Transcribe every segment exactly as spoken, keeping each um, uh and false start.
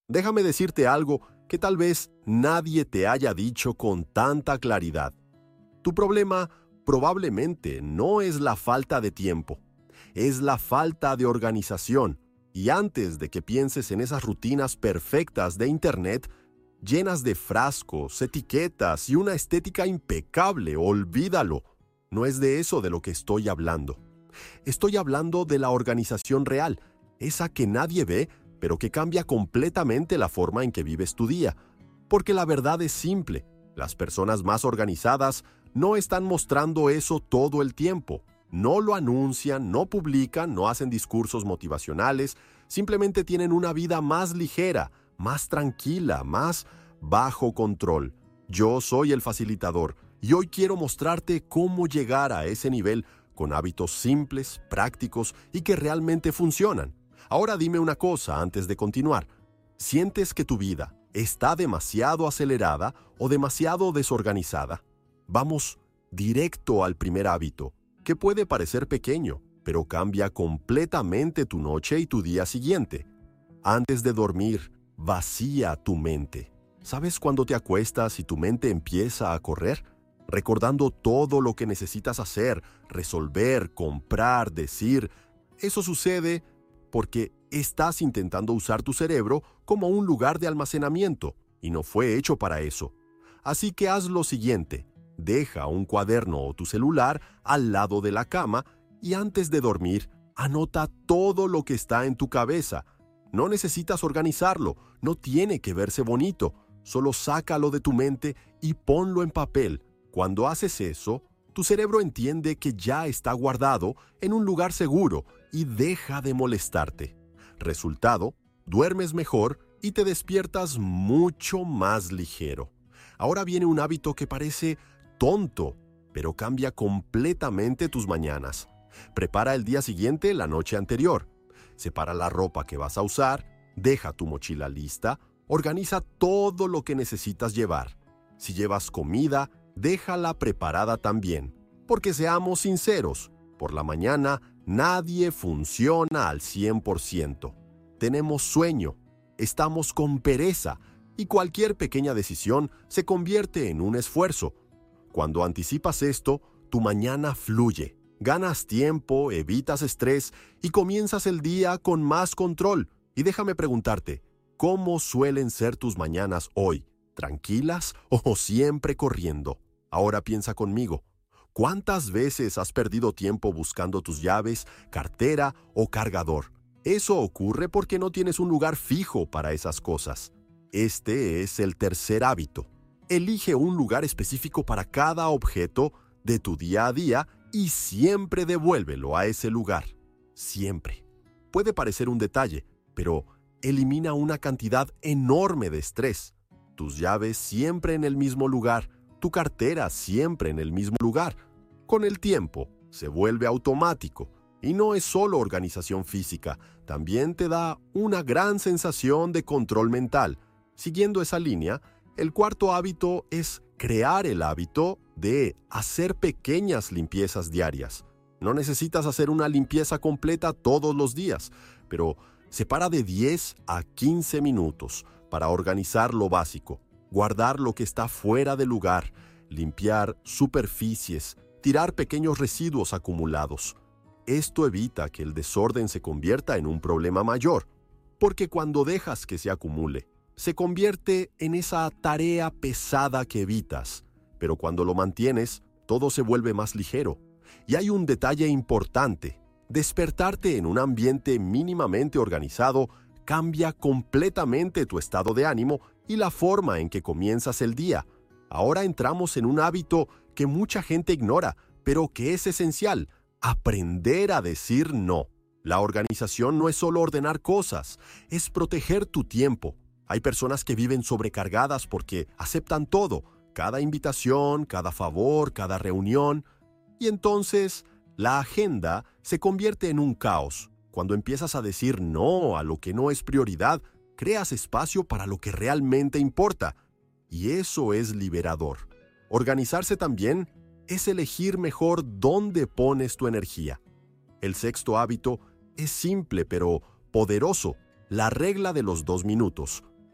Déjame decirte algo que tal vez nadie te haya dicho con tanta claridad. Tu problema probablemente no es la falta de tiempo, es la falta de organización. Y antes de que pienses en esas rutinas perfectas de Internet, llenas de frascos, etiquetas y una estética impecable, olvídalo. No es de eso de lo que estoy hablando. Estoy hablando de la organización real, esa que nadie ve, pero que cambia completamente la forma en que vives tu día. Porque la verdad es simple, las personas más organizadas no están mostrando eso todo el tiempo. No lo anuncian, no publican, no hacen discursos motivacionales, simplemente tienen una vida más ligera, más tranquila, más bajo control. Yo soy el facilitador y hoy quiero mostrarte cómo llegar a ese nivel con hábitos simples, prácticos y que realmente funcionan. Ahora dime una cosa antes de continuar. ¿Sientes que tu vida está demasiado acelerada o demasiado desorganizada? Vamos directo al primer hábito, que puede parecer pequeño, pero cambia completamente tu noche y tu día siguiente. Antes de dormir, vacía tu mente. ¿Sabes cuándo te acuestas y tu mente empieza a correr? Recordando todo lo que necesitas hacer, resolver, comprar, decir. Eso sucede porque estás intentando usar tu cerebro como un lugar de almacenamiento y no fue hecho para eso. Así que haz lo siguiente. Deja un cuaderno o tu celular al lado de la cama y antes de dormir, anota todo lo que está en tu cabeza. No necesitas organizarlo, no tiene que verse bonito, solo sácalo de tu mente y ponlo en papel. Cuando haces eso, tu cerebro entiende que ya está guardado en un lugar seguro y deja de molestarte. Resultado, duermes mejor y te despiertas mucho más ligero. Ahora viene un hábito que parece tonto, pero cambia completamente tus mañanas. Prepara el día siguiente la noche anterior. Separa la ropa que vas a usar, deja tu mochila lista, organiza todo lo que necesitas llevar. Si llevas comida, déjala preparada también. Porque seamos sinceros, por la mañana nadie funciona al cien por ciento. Tenemos sueño, estamos con pereza y cualquier pequeña decisión se convierte en un esfuerzo. Cuando anticipas esto, tu mañana fluye. Ganas tiempo, evitas estrés y comienzas el día con más control. Y déjame preguntarte, ¿cómo suelen ser tus mañanas hoy? ¿Tranquilas o siempre corriendo? Ahora piensa conmigo. ¿Cuántas veces has perdido tiempo buscando tus llaves, cartera o cargador? Eso ocurre porque no tienes un lugar fijo para esas cosas. Este es el tercer hábito. Elige un lugar específico para cada objeto de tu día a día y siempre devuélvelo a ese lugar. Siempre. Puede parecer un detalle, pero elimina una cantidad enorme de estrés. Tus llaves siempre en el mismo lugar, tu cartera siempre en el mismo lugar. Con el tiempo, se vuelve automático. Y no es solo organización física, también te da una gran sensación de control mental. Siguiendo esa línea, el cuarto hábito es crear el hábito de hacer pequeñas limpiezas diarias. No necesitas hacer una limpieza completa todos los días, pero separa de diez a quince minutos para organizar lo básico, guardar lo que está fuera de lugar, limpiar superficies, tirar pequeños residuos acumulados. Esto evita que el desorden se convierta en un problema mayor, porque cuando dejas que se acumule, se convierte en esa tarea pesada que evitas, pero cuando lo mantienes, todo se vuelve más ligero. Y hay un detalle importante: despertarte en un ambiente mínimamente organizado cambia completamente tu estado de ánimo y la forma en que comienzas el día. Ahora entramos en un hábito que mucha gente ignora, pero que es esencial: aprender a decir no. La organización no es solo ordenar cosas, es proteger tu tiempo. Hay personas que viven sobrecargadas porque aceptan todo, cada invitación, cada favor, cada reunión. Y entonces, la agenda se convierte en un caos. Cuando empiezas a decir no a lo que no es prioridad, creas espacio para lo que realmente importa. Y eso es liberador. Organizarse también es elegir mejor dónde pones tu energía. El sexto hábito es simple pero poderoso: la regla de los dos minutos.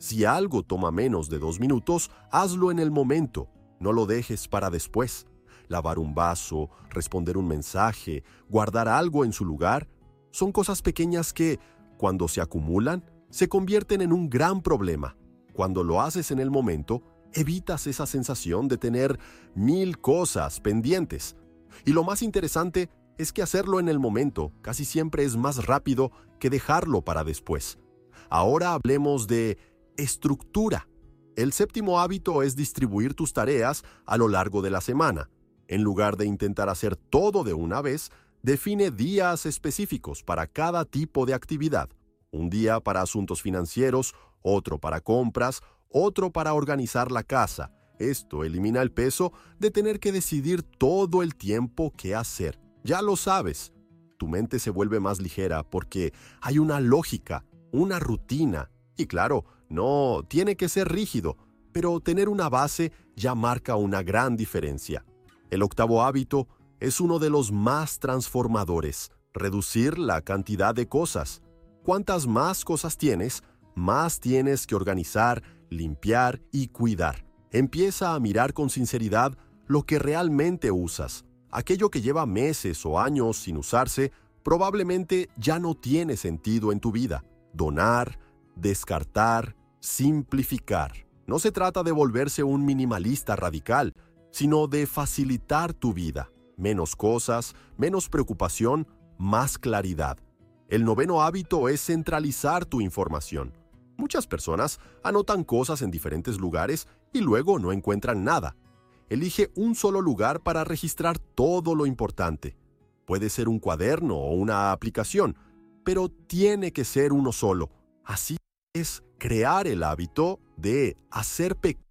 Si algo toma menos de dos minutos, hazlo en el momento. No lo dejes para después. Lavar un vaso, responder un mensaje, guardar algo en su lugar, son cosas pequeñas que, cuando se acumulan, se convierten en un gran problema. Cuando lo haces en el momento, evitas esa sensación de tener mil cosas pendientes. Y lo más interesante es que hacerlo en el momento casi siempre es más rápido que dejarlo para después. Ahora hablemos de estructura. El séptimo hábito es distribuir tus tareas a lo largo de la semana. En lugar de intentar hacer todo de una vez, define días específicos para cada tipo de actividad. Un día para asuntos financieros, otro para compras, otro para organizar la casa. Esto elimina el peso de tener que decidir todo el tiempo qué hacer. Ya lo sabes. Tu mente se vuelve más ligera porque hay una lógica, una rutina. Y claro, no tiene que ser rígido, pero tener una base ya marca una gran diferencia. El octavo hábito es uno de los más transformadores: reducir la cantidad de cosas. Cuantas más cosas tienes, más tienes que organizar, limpiar y cuidar. Empieza a mirar con sinceridad lo que realmente usas. Aquello que lleva meses o años sin usarse probablemente ya no tiene sentido en tu vida. Donar, descartar, simplificar. No se trata de volverse un minimalista radical, sino de facilitar tu vida. Menos cosas, menos preocupación, más claridad. El noveno hábito es centralizar tu información. Muchas personas anotan cosas en diferentes lugares y luego no encuentran nada. Elige un solo lugar para registrar todo lo importante. Puede ser un cuaderno o una aplicación, pero tiene que ser uno solo. Así es crear el hábito de hacer pequeño.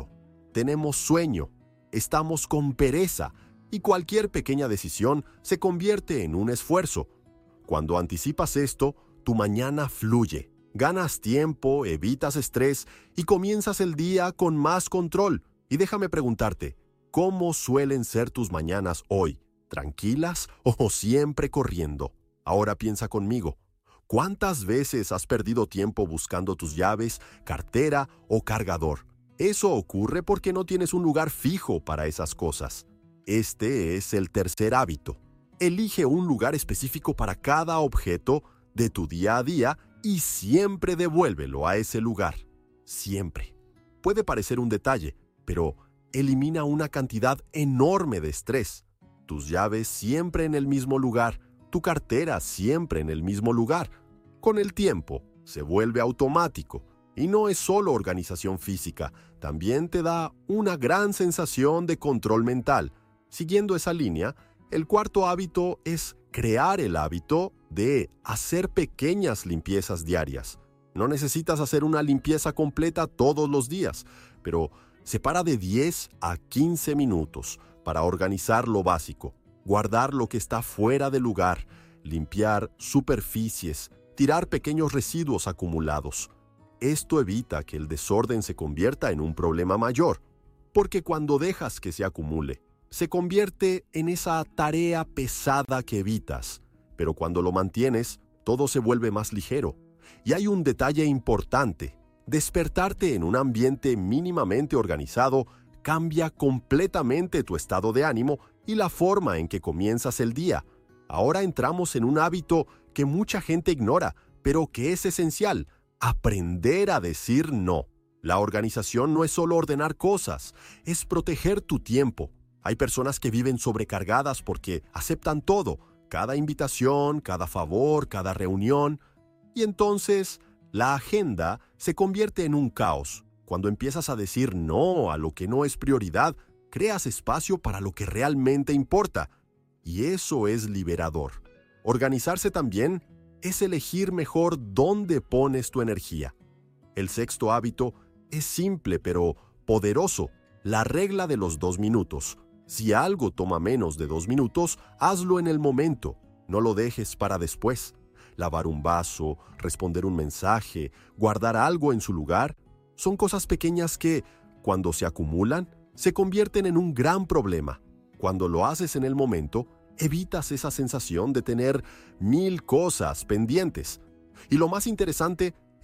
Tenemos sueño, estamos con pereza y cualquier pequeña decisión se convierte en un esfuerzo. Cuando anticipas esto, tu mañana fluye. Ganas tiempo, evitas estrés y comienzas el día con más control. Y déjame preguntarte, ¿cómo suelen ser tus mañanas hoy? ¿Tranquilas o siempre corriendo? Ahora piensa conmigo. ¿Cuántas veces has perdido tiempo buscando tus llaves, cartera o cargador? Eso ocurre porque no tienes un lugar fijo para esas cosas. Este es el tercer hábito. Elige un lugar específico para cada objeto de tu día a día y siempre devuélvelo a ese lugar. Siempre. Puede parecer un detalle, pero elimina una cantidad enorme de estrés. Tus llaves siempre en el mismo lugar, tu cartera siempre en el mismo lugar. Con el tiempo, se vuelve automático. Y no es solo organización física, también te da una gran sensación de control mental. Siguiendo esa línea, el cuarto hábito es crear el hábito de hacer pequeñas limpiezas diarias. No necesitas hacer una limpieza completa todos los días, pero separa de diez a quince minutos para organizar lo básico, guardar lo que está fuera de lugar, limpiar superficies, tirar pequeños residuos acumulados. Esto evita que el desorden se convierta en un problema mayor, porque cuando dejas que se acumule, se convierte en esa tarea pesada que evitas, pero cuando lo mantienes, todo se vuelve más ligero. Y hay un detalle importante: despertarte en un ambiente mínimamente organizado cambia completamente tu estado de ánimo y la forma en que comienzas el día. Ahora entramos en un hábito que mucha gente ignora, pero que es esencial: aprender a decir no. La organización no es solo ordenar cosas, es proteger tu tiempo. Hay personas que viven sobrecargadas porque aceptan todo, cada invitación, cada favor, cada reunión. Y entonces, la agenda se convierte en un caos. Cuando empiezas a decir no a lo que no es prioridad, creas espacio para lo que realmente importa. Y eso es liberador. Organizarse también es elegir mejor dónde pones tu energía. El sexto hábito es simple pero poderoso: la regla de los dos minutos. Si algo toma menos de dos minutos, hazlo en el momento. No lo dejes para después. Lavar un vaso, responder un mensaje, guardar algo en su lugar, son cosas pequeñas que, cuando se acumulan, se convierten en un gran problema. Cuando lo haces en el momento, evitas esa sensación de tener mil cosas pendientes. Y lo más interesante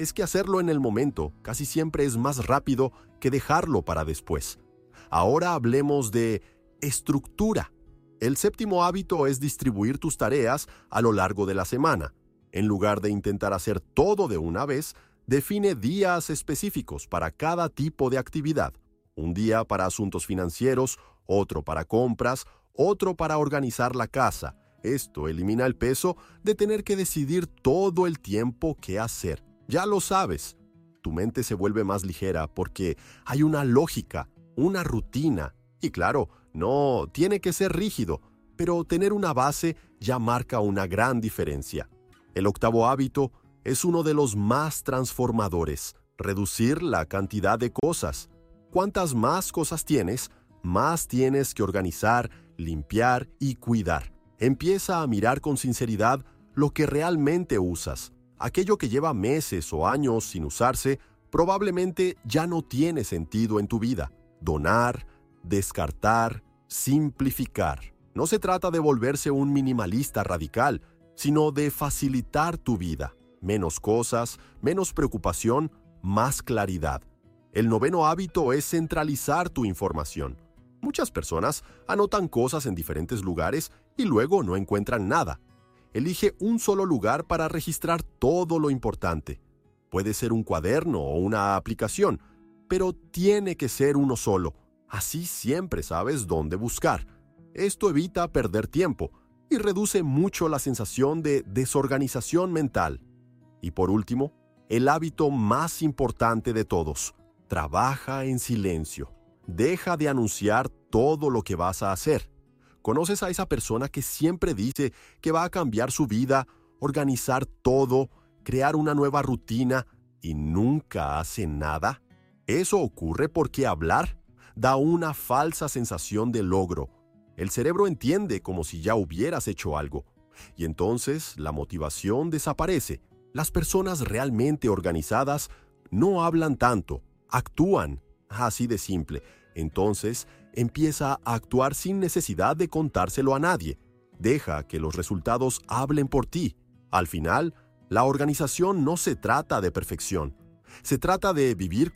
es que hacerlo en el momento casi siempre es más rápido que dejarlo para después. Ahora hablemos de estructura. El séptimo hábito es distribuir tus tareas a lo largo de la semana. En lugar de intentar hacer todo de una vez, define días específicos para cada tipo de actividad. Un día para asuntos financieros, otro para compras, otro para organizar la casa. Esto elimina el peso de tener que decidir todo el tiempo qué hacer. Ya lo sabes, tu mente se vuelve más ligera porque hay una lógica, una rutina. Y claro, no tiene que ser rígido, pero tener una base ya marca una gran diferencia. El octavo hábito es uno de los más transformadores: reducir la cantidad de cosas. Cuantas más cosas tienes, más tienes que organizar, limpiar y cuidar. Empieza a mirar con sinceridad lo que realmente usas. Aquello que lleva meses o años sin usarse probablemente ya no tiene sentido en tu vida. Donar, descartar, simplificar. No se trata de volverse un minimalista radical, sino de facilitar tu vida. Menos cosas, menos preocupación, más claridad. El noveno hábito es centralizar tu información. Muchas personas anotan cosas en diferentes lugares y luego no encuentran nada. Elige un solo lugar para registrar todo lo importante. Puede ser un cuaderno o una aplicación, pero tiene que ser uno solo. Así siempre sabes dónde buscar. Esto evita perder tiempo y reduce mucho la sensación de desorganización mental. Y por último, el hábito más importante de todos: trabaja en silencio. Deja de anunciar todo lo que vas a hacer. ¿Conoces a esa persona que siempre dice que va a cambiar su vida, organizar todo, crear una nueva rutina y nunca hace nada? Eso ocurre porque hablar da una falsa sensación de logro. El cerebro entiende como si ya hubieras hecho algo, y entonces la motivación desaparece. Las personas realmente organizadas no hablan tanto, actúan. Así de simple. Entonces, empieza a actuar sin necesidad de contárselo a nadie. Deja que los resultados hablen por ti. Al final, la organización no se trata de perfección. Se trata de vivir.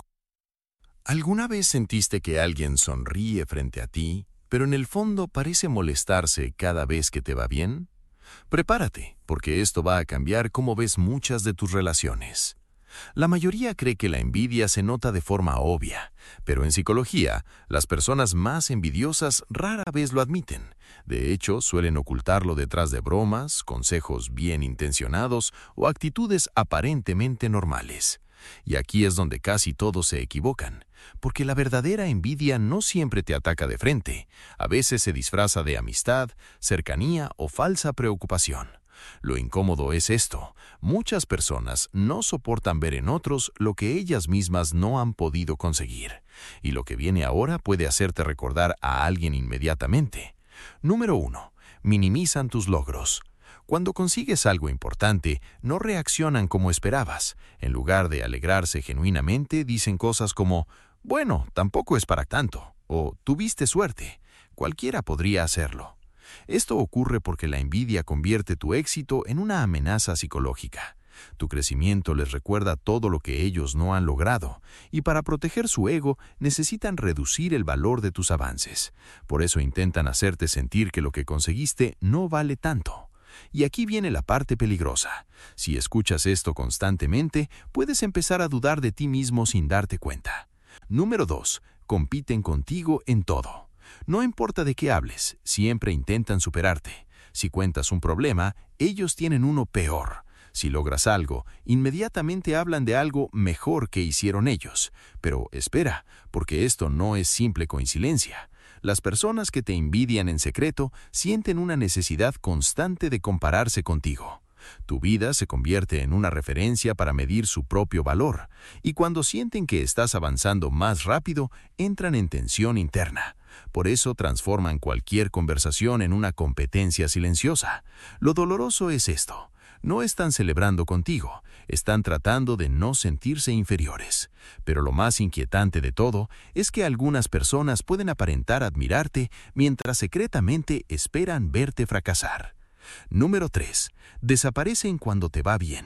¿Alguna vez sentiste que alguien sonríe frente a ti, pero en el fondo parece molestarse cada vez que te va bien? Prepárate, porque esto va a cambiar cómo ves muchas de tus relaciones. La mayoría cree que la envidia se nota de forma obvia, pero en psicología, las personas más envidiosas rara vez lo admiten. De hecho, suelen ocultarlo detrás de bromas, consejos bien intencionados o actitudes aparentemente normales. Y aquí es donde casi todos se equivocan, porque la verdadera envidia no siempre te ataca de frente. A veces se disfraza de amistad, cercanía o falsa preocupación. Lo incómodo es esto: muchas personas no soportan ver en otros lo que ellas mismas no han podido conseguir, y lo que viene ahora puede hacerte recordar a alguien inmediatamente. Número uno. Minimizan tus logros. Cuando consigues algo importante, no reaccionan como esperabas. En lugar de alegrarse genuinamente, dicen cosas como: bueno, tampoco es para tanto, o tuviste suerte, cualquiera podría hacerlo. Esto ocurre porque la envidia convierte tu éxito en una amenaza psicológica. Tu crecimiento les recuerda todo lo que ellos no han logrado, y para proteger su ego necesitan reducir el valor de tus avances. Por eso intentan hacerte sentir que lo que conseguiste no vale tanto. Y aquí viene la parte peligrosa. Si escuchas esto constantemente, puedes empezar a dudar de ti mismo sin darte cuenta. Número dos. Compiten contigo en todo. No importa de qué hables, siempre intentan superarte. Si cuentas un problema, ellos tienen uno peor. Si logras algo, inmediatamente hablan de algo mejor que hicieron ellos. Pero espera, porque esto no es simple coincidencia. Las personas que te envidian en secreto sienten una necesidad constante de compararse contigo. Tu vida se convierte en una referencia para medir su propio valor, y cuando sienten que estás avanzando más rápido, entran en tensión interna. Por eso transforman cualquier conversación en una competencia silenciosa. Lo doloroso es esto: no están celebrando contigo, están tratando de no sentirse inferiores. Pero lo más inquietante de todo es que algunas personas pueden aparentar admirarte mientras secretamente esperan verte fracasar. Número tres. Desaparecen cuando te va bien.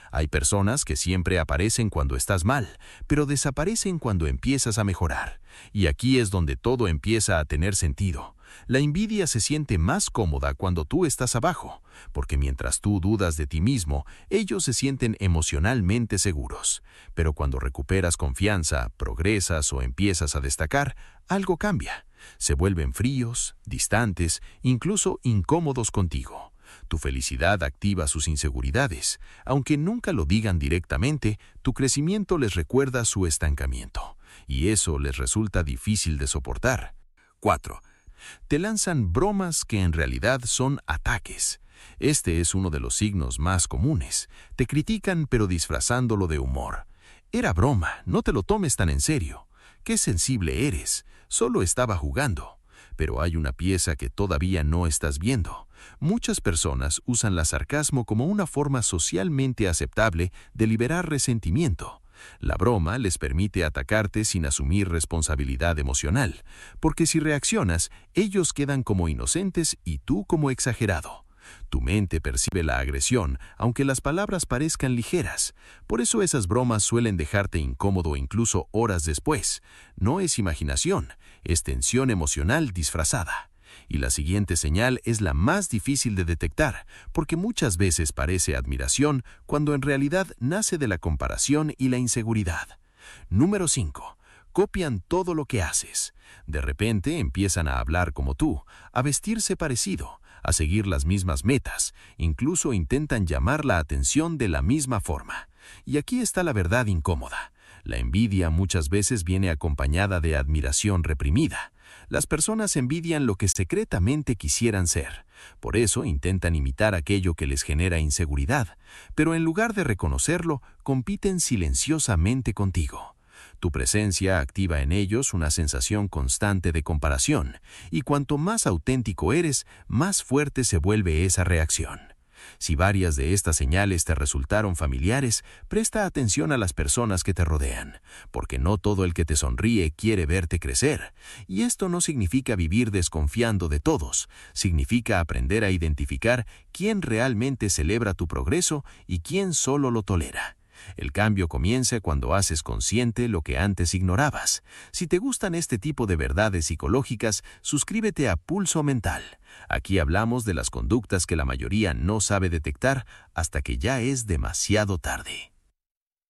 Hay personas que siempre aparecen cuando estás mal, pero desaparecen cuando empiezas a mejorar. Y aquí es donde todo empieza a tener sentido. La envidia se siente más cómoda cuando tú estás abajo, porque mientras tú dudas de ti mismo, ellos se sienten emocionalmente seguros. Pero cuando recuperas confianza, progresas o empiezas a destacar, algo cambia. Se vuelven fríos, distantes, incluso incómodos contigo. Tu felicidad activa sus inseguridades. Aunque nunca lo digan directamente, tu crecimiento les recuerda su estancamiento, y eso les resulta difícil de soportar. cuatro. Te lanzan bromas que en realidad son ataques. Este es uno de los signos más comunes. Te critican pero disfrazándolo de humor. Era broma, no te lo tomes tan en serio. Qué sensible eres, solo estaba jugando. Pero hay una pieza que todavía no estás viendo. Muchas personas usan la sarcasmo como una forma socialmente aceptable de liberar resentimiento. La broma les permite atacarte sin asumir responsabilidad emocional, porque si reaccionas, ellos quedan como inocentes y tú como exagerado. Tu mente percibe la agresión, aunque las palabras parezcan ligeras. Por eso esas bromas suelen dejarte incómodo incluso horas después. No es imaginación, es tensión emocional disfrazada. Y la siguiente señal es la más difícil de detectar, porque muchas veces parece admiración cuando en realidad nace de la comparación y la inseguridad. Número cinco. Copian todo lo que haces. De repente empiezan a hablar como tú, a vestirse parecido, a seguir las mismas metas, incluso intentan llamar la atención de la misma forma. Y aquí está la verdad incómoda. La envidia muchas veces viene acompañada de admiración reprimida. Las personas envidian lo que secretamente quisieran ser. Por eso intentan imitar aquello que les genera inseguridad, pero en lugar de reconocerlo, compiten silenciosamente contigo. Tu presencia activa en ellos una sensación constante de comparación, y cuanto más auténtico eres, más fuerte se vuelve esa reacción. Si varias de estas señales te resultaron familiares, presta atención a las personas que te rodean, porque no todo el que te sonríe quiere verte crecer. Y esto no significa vivir desconfiando de todos, significa aprender a identificar quién realmente celebra tu progreso y quién solo lo tolera. El cambio comienza cuando haces consciente lo que antes ignorabas. Si te gustan este tipo de verdades psicológicas, suscríbete a Pulso Mental. Aquí hablamos de las conductas que la mayoría no sabe detectar hasta que ya es demasiado tarde.